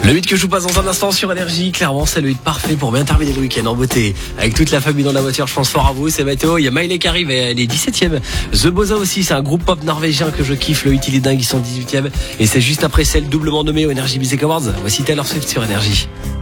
Le hit que je vous passe dans un instant sur Énergie, clairement c'est le hit parfait pour bien terminer le week-end en beauté. Avec toute la famille dans la voiture, je pense fort à vous, c'est Mathéo, il y a Miley qui arrive, elle est 17ème. The Boza aussi, c'est un groupe pop norvégien que je kiffe, le hit il est dingue, ils sont 18ème. Et c'est juste après celle doublement nommée aux Energy Music Awards. Voici Taylor Swift sur Énergie.